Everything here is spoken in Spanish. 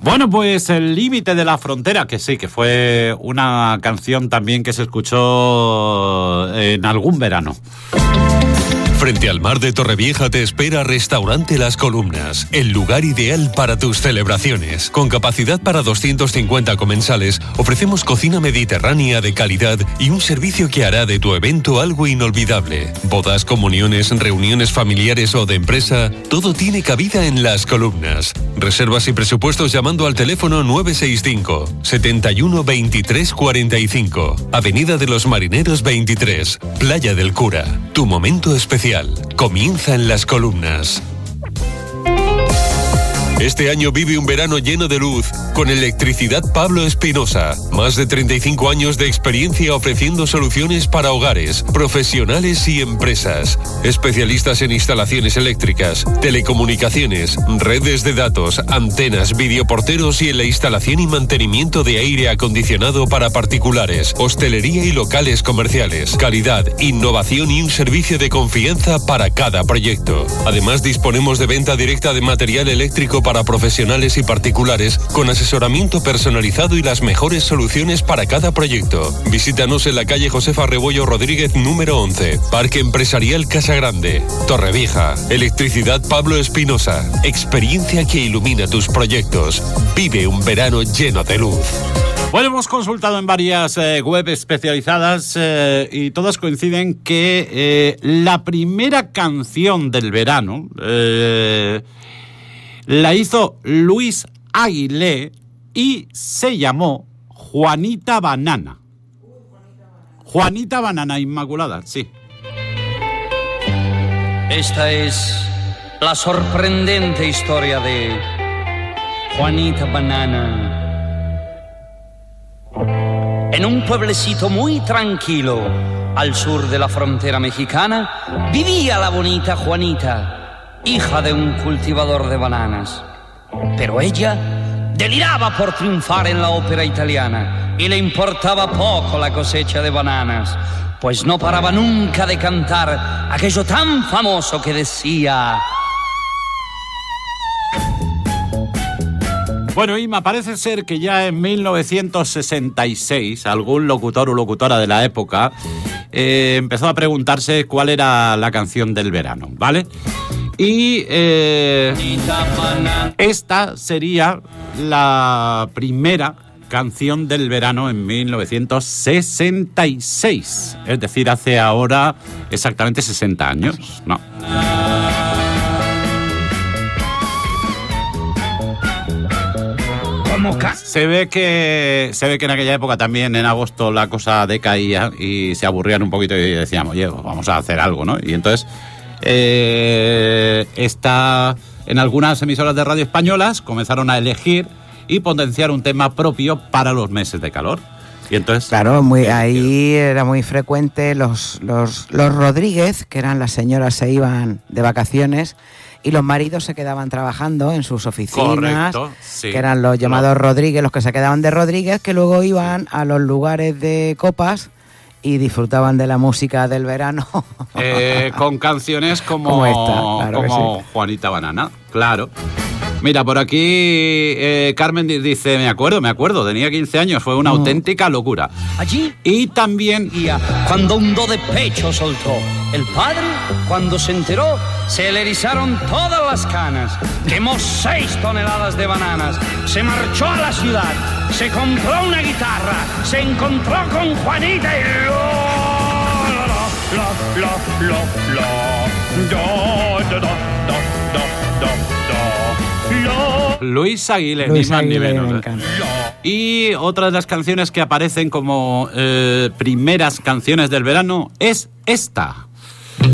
Bueno, pues El límite de la frontera, que sí, que fue una canción también que se escuchó en algún verano. Frente al mar de Torrevieja te espera Restaurante Las Columnas, el lugar ideal para tus celebraciones. Con capacidad para 250 comensales, ofrecemos cocina mediterránea de calidad y un servicio que hará de tu evento algo inolvidable. Bodas, comuniones, reuniones familiares o de empresa, todo tiene cabida en Las Columnas. Reservas y presupuestos llamando al teléfono 965 71 23 45, Avenida de los Marineros 23, Playa del Cura. Tu momento especial comienza en Las Columnas. Este año vive un verano lleno de luz con Electricidad Pablo Espinosa. Más de 35 años de experiencia ofreciendo soluciones para hogares, profesionales y empresas. Especialistas en instalaciones eléctricas, telecomunicaciones, redes de datos, antenas, videoporteros y en la instalación y mantenimiento de aire acondicionado para particulares, hostelería y locales comerciales. Calidad, innovación y un servicio de confianza para cada proyecto. Además, disponemos de venta directa de material eléctrico para profesionales y particulares, con asesoramiento personalizado y las mejores soluciones para cada proyecto. Visítanos en la calle Josefa Rebollo Rodríguez número 11, Parque Empresarial Casa Grande, Torrevieja. Electricidad Pablo Espinosa, experiencia que ilumina tus proyectos. Vive un verano lleno de luz. Bueno, hemos consultado en varias web especializadas y todas coinciden que la primera canción del verano la hizo Luis Aguilé y se llamó Juanita Banana. Juanita Banana Inmaculada, sí. Esta es la sorprendente historia de Juanita Banana. En un pueblecito muy tranquilo al sur de la frontera mexicana vivía la bonita Juanita, hija de un cultivador de bananas. Pero ella deliraba por triunfar en la ópera italiana y le importaba poco la cosecha de bananas, pues no paraba nunca de cantar aquello tan famoso que decía... Bueno, Ima, parece ser que ya en 1966 algún locutor o locutora de la época empezó a preguntarse cuál era la canción del verano, ¿vale? Y esta sería la primera canción del verano en 1966. Es decir, hace ahora exactamente 60 años, ¿no? Se ve que en aquella época también en agosto la cosa decaía y se aburrían un poquito y decíamos, oye, vamos a hacer algo, ¿no? Y entonces está en algunas emisoras de radio españolas comenzaron a elegir y potenciar un tema propio para los meses de calor. Y entonces, claro, ahí era muy frecuente los Rodríguez, que eran las señoras, se iban de vacaciones y los maridos se quedaban trabajando en sus oficinas. Correcto, sí. Que eran los llamados Rodríguez, los que se quedaban de Rodríguez, que luego iban a los lugares de copas y disfrutaban de la música del verano. Con canciones como esta, claro, como sí. Juanita Banana, claro. Mira, por aquí Carmen dice, me acuerdo, tenía 15 años, fue una auténtica locura. Allí, y también... cuando un do de pecho soltó, el padre, cuando se enteró, se le erizaron todas las canas, quemó 6 toneladas de bananas, se marchó a la ciudad, se compró una guitarra, se encontró con Juanita y... Luis Aguilé, ni más ni menos. Y otra de las canciones que aparecen como primeras canciones del verano es esta.